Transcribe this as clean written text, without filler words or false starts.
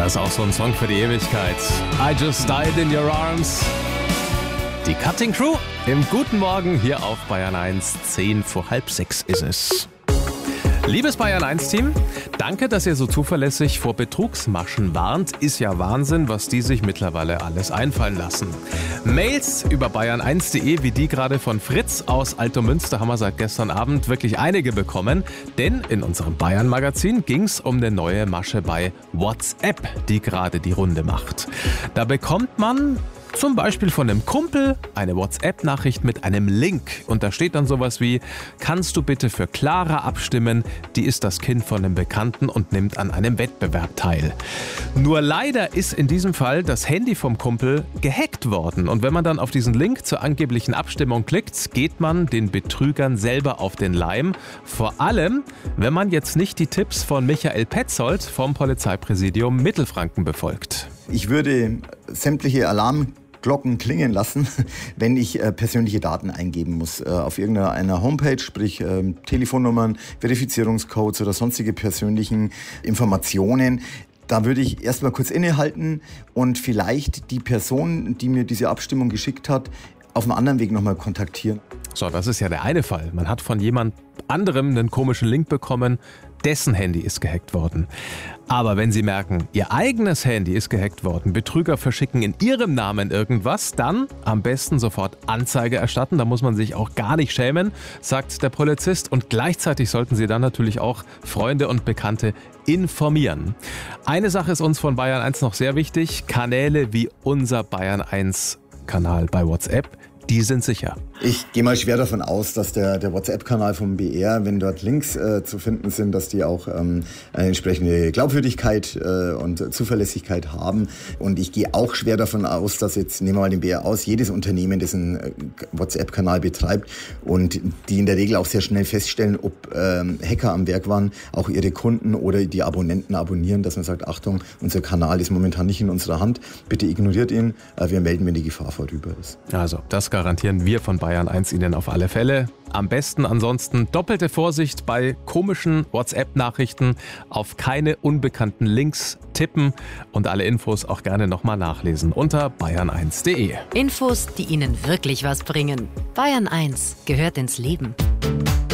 Das ist auch so ein Song für die Ewigkeit. I Just Died in Your Arms. Die Cutting Crew im Guten Morgen hier auf Bayern 1. 5:10 ist es. Liebes Bayern 1-Team, danke, dass ihr so zuverlässig vor Betrugsmaschen warnt. Ist ja Wahnsinn, was die sich mittlerweile alles einfallen lassen. Mails über bayern1.de, wie die gerade von Fritz aus Altomünster, haben wir seit gestern Abend wirklich einige bekommen. Denn in unserem Bayern-Magazin ging es um eine neue Masche bei WhatsApp, die gerade die Runde macht. Da bekommt man zum Beispiel von einem Kumpel eine WhatsApp-Nachricht mit einem Link. Und da steht dann sowas wie: Kannst du bitte für Clara abstimmen? Die ist das Kind von einem Bekannten und nimmt an einem Wettbewerb teil. Nur leider ist in diesem Fall das Handy vom Kumpel gehackt worden. Und wenn man dann auf diesen Link zur angeblichen Abstimmung klickt, geht man den Betrügern selber auf den Leim. Vor allem, wenn man jetzt nicht die Tipps von Michael Petzold vom Polizeipräsidium Mittelfranken befolgt. Ich würde sämtliche Alarmglocken klingen lassen, wenn ich persönliche Daten eingeben muss. Auf irgendeiner Homepage, sprich Telefonnummern, Verifizierungscodes oder sonstige persönlichen Informationen. Da würde ich erstmal kurz innehalten und vielleicht die Person, die mir diese Abstimmung geschickt hat, auf einem anderen Weg nochmal kontaktieren. So, das ist ja der eine Fall. Man hat von jemand anderem einen komischen Link bekommen, dessen Handy ist gehackt worden. Aber wenn Sie merken, Ihr eigenes Handy ist gehackt worden, Betrüger verschicken in Ihrem Namen irgendwas, dann am besten sofort Anzeige erstatten. Da muss man sich auch gar nicht schämen, sagt der Polizist. Und gleichzeitig sollten Sie dann natürlich auch Freunde und Bekannte informieren. Eine Sache ist uns von Bayern 1 noch sehr wichtig: Kanäle wie unser Bayern 1 Kanal bei WhatsApp, die sind sicher. Ich gehe mal schwer davon aus, dass der WhatsApp-Kanal vom BR, wenn dort Links zu finden sind, dass die auch eine entsprechende Glaubwürdigkeit und Zuverlässigkeit haben. Und ich gehe auch schwer davon aus, dass jetzt, nehmen wir mal den BR aus, jedes Unternehmen, das einen WhatsApp-Kanal betreibt und die in der Regel auch sehr schnell feststellen, ob Hacker am Werk waren, auch ihre Kunden oder die Abonnenten abonnieren, dass man sagt: Achtung, unser Kanal ist momentan nicht in unserer Hand, bitte ignoriert ihn, wir melden, wenn die Gefahr vorüber ist. Also, das garantieren wir von Bayern 1 Ihnen auf alle Fälle. Am besten ansonsten doppelte Vorsicht bei komischen WhatsApp-Nachrichten, auf keine unbekannten Links tippen und alle Infos auch gerne nochmal nachlesen unter bayern1.de. Infos, die Ihnen wirklich was bringen. Bayern 1 gehört ins Leben.